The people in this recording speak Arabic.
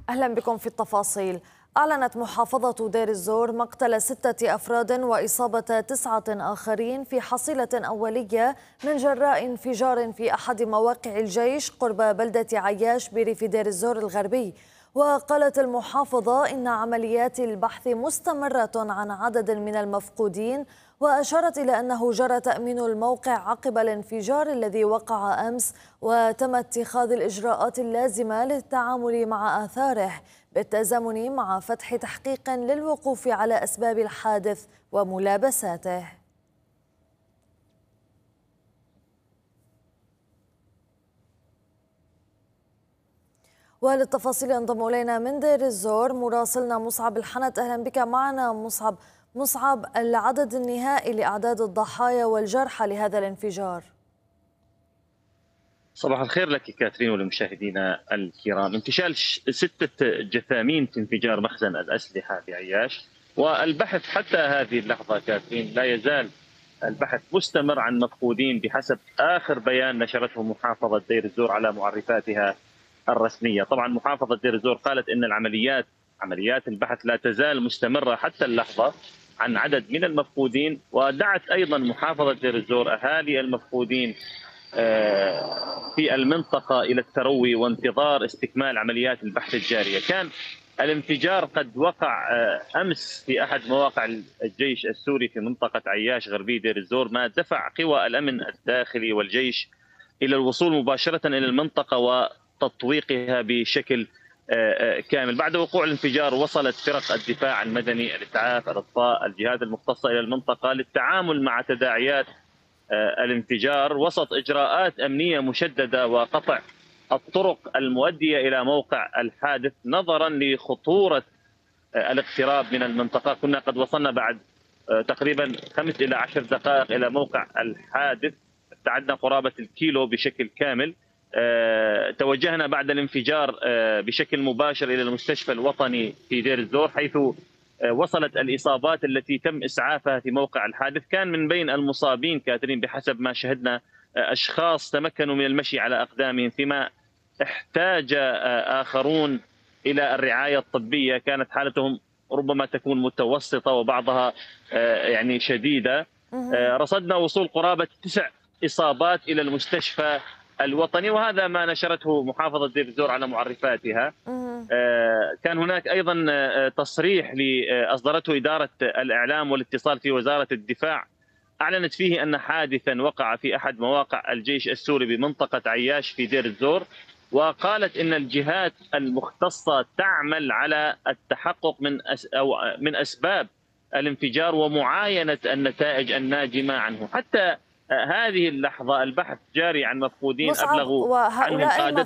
أهلا بكم في التفاصيل. أعلنت محافظة دير الزور مقتل 6 أفراد وإصابة 9 آخرين في حصيلة أولية من جراء انفجار في أحد مواقع الجيش قرب بلدة عياش بريف دير الزور الغربي. وقالت المحافظة إن عمليات البحث مستمرة عن عدد من المفقودين، وأشارت إلى أنه جرى تأمين الموقع عقب الانفجار الذي وقع أمس، وتم اتخاذ الإجراءات اللازمة للتعامل مع آثاره بالتزامن مع فتح تحقيق للوقوف على أسباب الحادث وملابساته. وللتفاصيل ينضم إلينا من دير الزور مراسلنا مصعب الحنت. أهلا بك معنا مصعب، العدد النهائي لأعداد الضحايا والجرحى لهذا الانفجار؟ صباح الخير لك كاترين ولمشاهدينا الكرام. انتشال 6 جثامين في انفجار مخزن الأسلحة في عياش، والبحث حتى هذه اللحظة كاترين لا يزال البحث مستمر عن مفقودين بحسب آخر بيان نشرته محافظة دير الزور على معرفاتها الرسمية. طبعا محافظة دير الزور قالت إن عمليات البحث لا تزال مستمرة حتى اللحظة عن عدد من المفقودين، ودعت أيضا محافظة دير الزور أهالي المفقودين في المنطقة إلى التروي وانتظار استكمال عمليات البحث الجارية. كان الانفجار قد وقع أمس في أحد مواقع الجيش السوري في منطقة عياش غربي دير الزور، ما دفع قوى الأمن الداخلي والجيش إلى الوصول مباشرة إلى المنطقة وتطويقها بشكل كامل. بعد وقوع الانفجار وصلت فرق الدفاع المدني، الإسعاف، الإطفاء، الجهات المختصة إلى المنطقة للتعامل مع تداعيات الانفجار وسط إجراءات أمنية مشددة وقطع الطرق المؤدية إلى موقع الحادث نظرا لخطورة الاقتراب من المنطقة. كنا قد وصلنا بعد تقريبا 5 إلى 10 دقائق إلى موقع الحادث، ابتعدنا قرابة الكيلو بشكل كامل. توجهنا بعد الانفجار بشكل مباشر إلى المستشفى الوطني في دير الزور، حيث وصلت الإصابات التي تم إسعافها في موقع الحادث. كان من بين المصابين كاترين بحسب ما شهدنا أشخاص تمكنوا من المشي على أقدامهم، فيما احتاج آخرون إلى الرعاية الطبية، كانت حالتهم ربما تكون متوسطة وبعضها يعني شديدة. رصدنا وصول قرابة 9 إصابات إلى المستشفى الوطني، وهذا ما نشرته محافظة دير الزور على معرفاتها. كان هناك أيضا تصريح أصدرته إدارة الإعلام والاتصال في وزارة الدفاع، أعلنت فيه أن حادثا وقع في أحد مواقع الجيش السوري بمنطقة عياش في دير الزور، وقالت إن الجهات المختصة تعمل على التحقق من أسباب الانفجار ومعاينة النتائج الناجمة عنه. حتى هذه اللحظة البحث جاري عن مفقودين مصعب، أبلغوا عنهم وهؤلاء قادة